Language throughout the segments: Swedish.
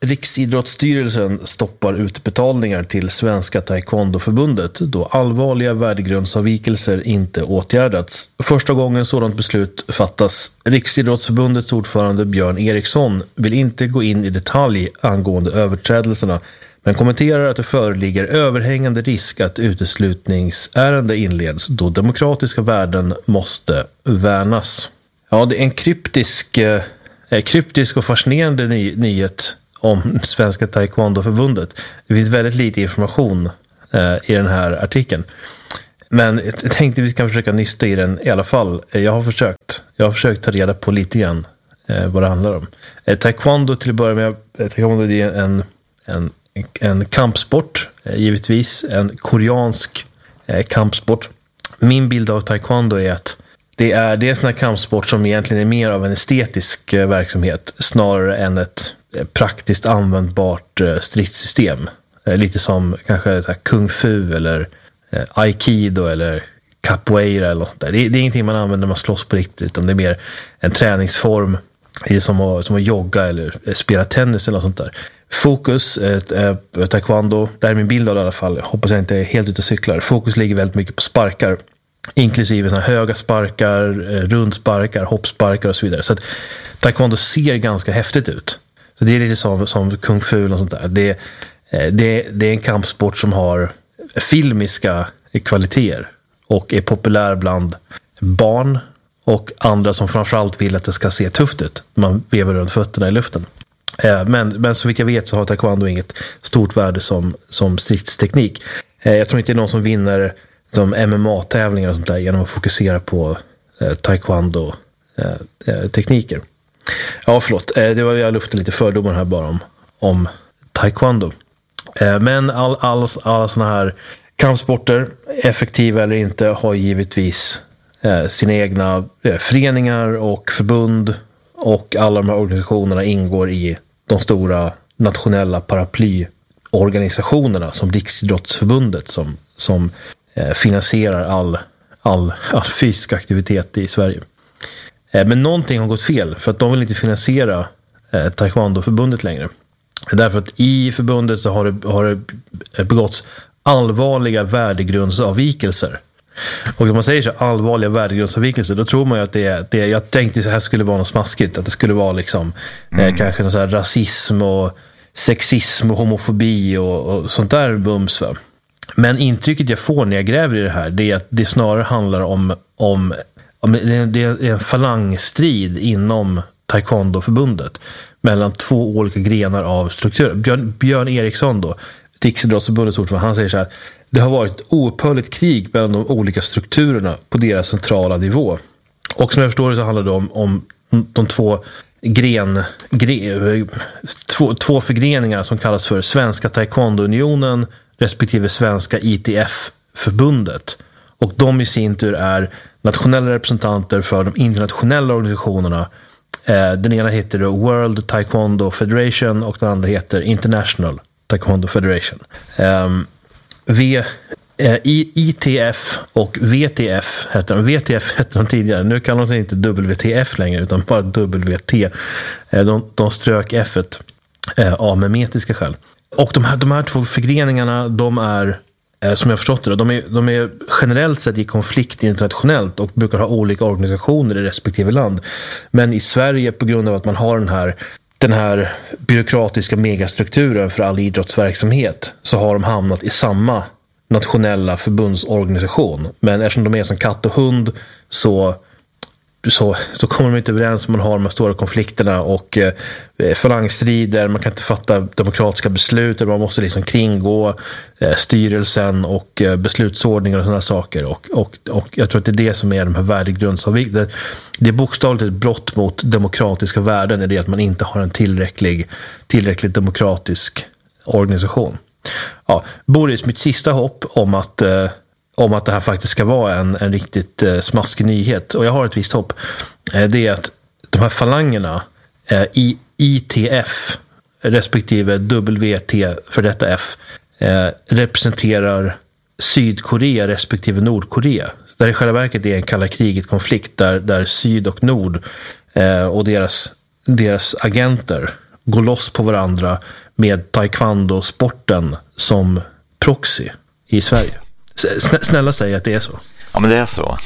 Riksidrottsstyrelsen stoppar utbetalningar till Svenska Taekwondo-förbundet då allvarliga värdegrundsavvikelser inte åtgärdats. Första gången sådant beslut fattas. Riksidrottsförbundets ordförande Björn Eriksson vill inte gå in i detalj angående överträdelserna, men kommenterar att det föreligger överhängande risk att uteslutningsärende inleds då demokratiska värden måste värnas. Ja, det är en kryptisk och fascinerande nyhet om Svenska Taekwondo-förbundet. Det finns väldigt lite information i den här artikeln. Men jag tänkte vi ska försöka nysta i den i alla fall. Jag har försökt ta reda på lite grann vad det handlar om. Taekwondo till att börja med, taekwondo är en kampsport, givetvis en koreansk kampsport. Min bild av taekwondo är att det är en sån här kampsport som egentligen är mer av en estetisk verksamhet snarare än ett praktiskt användbart stridssystem. Lite som kanske så här kung fu eller aikido eller capoeira eller något sånt där. Det är ingenting man använder när man slåss på riktigt, utan det är mer en träningsform som att jogga eller spela tennis eller något sånt där. Fokus, taekwondo, där är min bild av det i alla fall. Jag hoppas jag inte är helt ute och cyklar. Fokus ligger väldigt mycket på sparkar. Inklusive såna höga sparkar, rundsparkar, hoppsparkar och så vidare. Så att taekwondo ser ganska häftigt ut. Så det är lite som kung fu och sånt där. Det är en kampsport som har filmiska kvaliteter och är populär bland barn och andra som framförallt vill att det ska se tufft ut. Man vevar runt fötterna i luften. Men så vilka vet så har taekwondo inget stort värde som stridsteknik. Jag tror inte det är någon som vinner som MMA-tävlingar och sånt där genom att fokusera på taekwondo-tekniker. Ja, förlåt. Det var jag luftade lite fördomar här bara om taekwondo. Men alla såna här kampsporter, effektiva eller inte, har givetvis sina egna föreningar och förbund, och alla de här organisationerna ingår i de stora nationella paraplyorganisationerna som Riksidrottsförbundet som finansierar all fysisk aktivitet i Sverige. Men någonting har gått fel, för att de vill inte finansiera Taekwondo-förbundet längre. Därför att i förbundet så har det begåtts allvarliga värdegrundsavvikelser. Och när man säger så allvarliga värdegrundsavvikelser, då tror man ju att det är jag tänkte att det här skulle vara något smaskigt, att det skulle vara liksom kanske någon så här rasism och sexism och homofobi och sånt där bums, va? Men intrycket jag får när jag gräver i det här, det är att det snarare handlar om det är en falangstrid inom Taekwondo-förbundet mellan två olika grenar av strukturer. Björn Eriksson då, Riksidrottsförbundets ordförande, han säger så här: det har varit oupphörligt krig mellan de olika strukturerna på deras centrala nivå. Och som jag förstår det så handlar det om de två förgreningar som kallas för Svenska Taekwondo-unionen respektive Svenska ITF-förbundet. Och de i sin tur är nationella representanter för de internationella organisationerna. Den ena heter World Taekwondo Federation och den andra heter International Taekwondo Federation. ITF och VTF heter de. VTF hette de tidigare. Nu kan de inte WTF längre utan bara WT. De strök F-et av memetiska skäl. Och de här två förgreningarna, de är, som jag förstått det, de är generellt sett i konflikt internationellt och brukar ha olika organisationer i respektive land. Men i Sverige, på grund av att man har den här byråkratiska megastrukturen för all idrottsverksamhet, så har de hamnat i samma nationella förbundsorganisation. Men eftersom de är som katt och hund så kommer de inte överens om man har de här stora konflikterna och falangstrider. Man kan inte fatta demokratiska beslut, man måste liksom kringgå styrelsen och beslutsordningar och sådana saker. Och jag tror att det är det som är de här värdegrundsavvikelserna. Det är bokstavligt ett brott mot demokratiska värden, är det att man inte har en tillräckligt demokratisk organisation. Ja, Boris, mitt sista hopp om att det här faktiskt ska vara en riktigt smaskig nyhet, och jag har ett visst hopp, det är att de här falangerna i ITF respektive WT för detta F representerar Sydkorea respektive Nordkorea. Där i själva verket är en kalla kriget-konflikt där Syd och Nord och deras agenter gå loss på varandra med taekwondo-sporten som proxy i Sverige. Snälla säg att det är så. Ja, men det är så.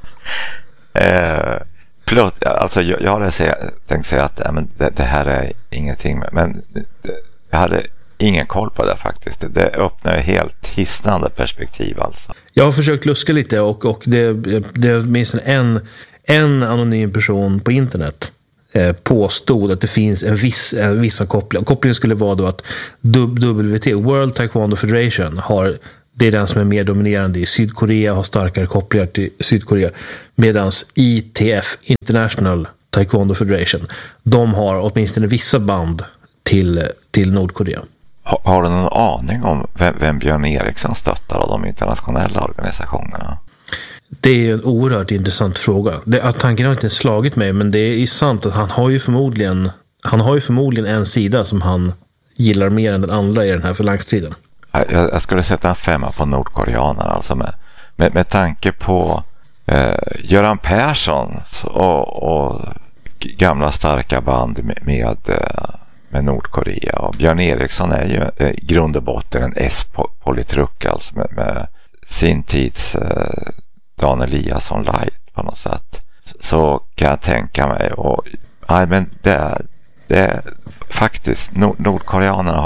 Alltså jag hade tänkt säga att det här är ingenting, men jag hade ingen koll på det faktiskt. Det öppnar helt hisnande perspektiv alltså. Jag har försökt luska lite och det minns en anonym person på internet påstod att det finns en viss koppling. Kopplingen skulle vara då att WT, World Taekwondo Federation, det är den som är mer dominerande i Sydkorea, har starkare kopplingar till Sydkorea, medan ITF, International Taekwondo Federation, de har åtminstone vissa band till Nordkorea. Har du någon aning om vem Björn Eriksson stöttar av de internationella organisationerna? Det är en oerhört intressant fråga. Tanken har inte slagit mig, men det är ju sant att han har ju förmodligen en sida som han gillar mer än den andra i den här förlangstriden. Jag skulle sätta en 5 på nordkoreanerna, alltså med tanke på Göran Persson och gamla starka band med Nordkorea, och Björn Eriksson är ju i grund och botten en S-politruk, alltså med sin tids Dan Eliasson light på något sätt. Så kan jag tänka mig, och men det är faktiskt nordkoreanerna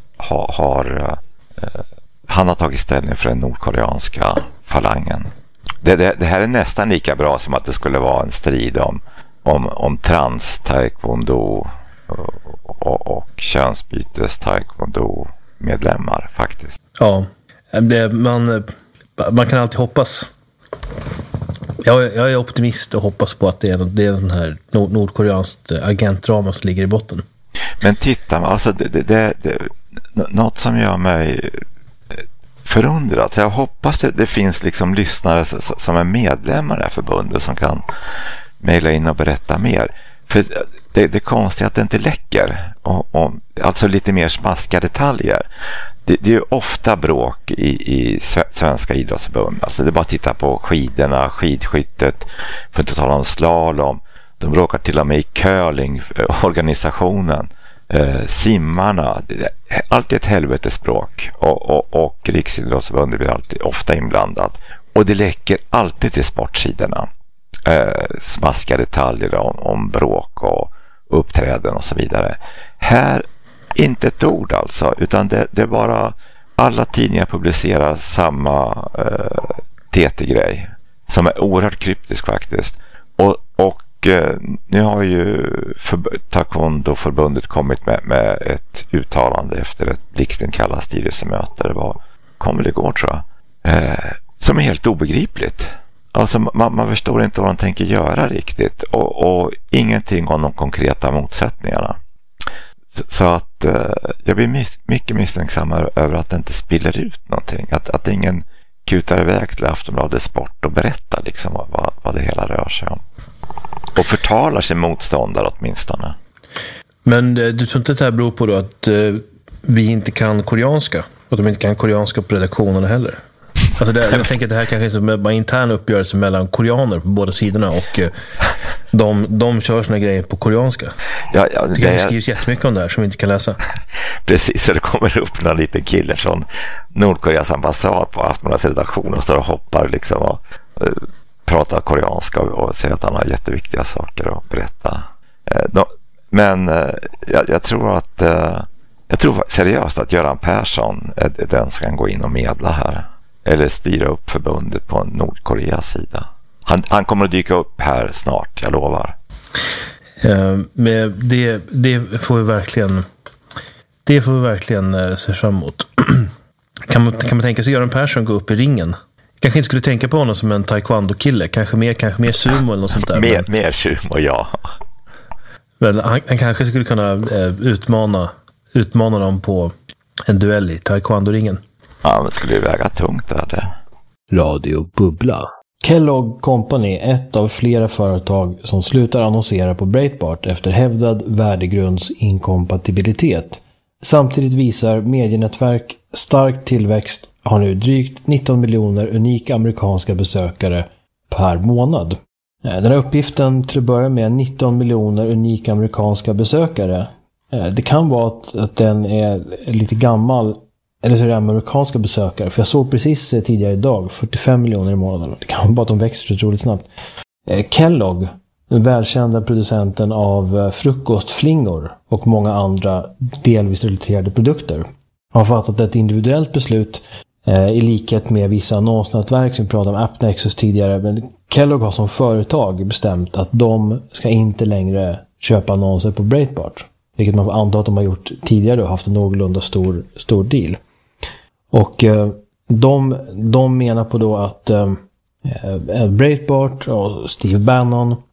han har tagit ställning för den nordkoreanska falangen. Det här är nästan lika bra som att det skulle vara en strid om trans taekwondo och könsbytes taekwondo medlemmar faktiskt. Ja, man kan alltid hoppas. Jag är optimist och hoppas på att det är den här nordkoreanskt agentdrama som ligger i botten. Men titta, alltså något som gör mig förundrat. Jag hoppas det finns liksom lyssnare som är medlemmar i det här förbundet som kan mejla in och berätta mer. För det är konstigt att det inte läcker. Alltså lite mer smaskiga detaljer. Det är ju ofta bråk i svenska idrottsförbund. Alltså det är bara att titta på skidorna, skidskyttet, för att inte tala om slalom. De bråkar till och med i curling-organisationen. Simmarna, allt är ett helvetesbråk, och Riksidrottsförbundet blir alltid ofta inblandat, och det läcker alltid till sportsidorna, smaskiga detaljer om bråk och uppträden och så vidare. Här inte ett ord alltså, utan det är bara alla tidningar publicerar samma TT-grej som är oerhört kryptisk faktiskt, och nu har ju Taekwondo-förbundet kommit med ett uttalande efter ett blixtenkalla styrelsemöte. Det kom igår tror jag. Som är helt obegripligt. Alltså man förstår inte vad de tänker göra riktigt. Och ingenting om de konkreta motsättningarna. Så att jag blir mycket misstänksam över att det inte spiller ut någonting. Att ingen kutar iväg till Aftonbladet Sport och berättar liksom vad det hela rör sig om. Och förtalar sin motståndare åtminstone. Men du tror inte att det här beror på då att vi inte kan koreanska? Och de inte kan koreanska på redaktionerna heller? Alltså jag tänker att det här kanske är som en intern uppgörelse mellan koreaner på båda sidorna, och de kör sina grejer på koreanska. Det skrivs jättemycket om det här som vi inte kan läsa. Precis, så det kommer upp några liten kille från Nordkoreas ambassad på Aftonbladets redaktion och står och hoppar liksom och pratar koreanska och säger att han har jätteviktiga saker att berätta. Men jag tror seriöst att Göran Persson är den som kan gå in och medla här. Eller styra upp förbundet på Nordkoreas sida. Han kommer att dyka upp här snart, jag lovar. Men det får vi verkligen se fram emot. Kan man tänka sig Göran Persson gå upp i ringen? Kanske inte skulle tänka på honom som en taekwondo-kille. Kanske mer sumo eller något sånt där. Mer sumo, ja. Men han kanske skulle kunna utmana dem på en duell i taekwondo-ringen. Ja, men skulle ju väga tungt där det. Radio Bubbla. Kellogg Company är ett av flera företag som slutar annonsera på Breitbart efter hävdad värdegrundsinkompatibilitet. Samtidigt visar medienätverk stark tillväxt, har nu drygt 19 miljoner unika amerikanska besökare per månad. Den här uppgiften till att börja med 19 miljoner unika amerikanska besökare Det kan vara att den är lite gammal, eller så är det amerikanska besökare. För jag såg precis tidigare idag 45 miljoner i månaden. Det kan vara att de växer otroligt snabbt. Kellogg, den välkända producenten av frukostflingor och många andra delvis relaterade produkter, har fattat ett individuellt beslut i likhet med vissa annonsnätverk som vi pratade om AppNexus tidigare. Men Kellogg har som företag bestämt att de ska inte längre köpa annonser på Breitbart. Vilket man får anta att de har gjort tidigare och haft en någorlunda stor deal. Och de menar på då att Breitbart och Steve Bannon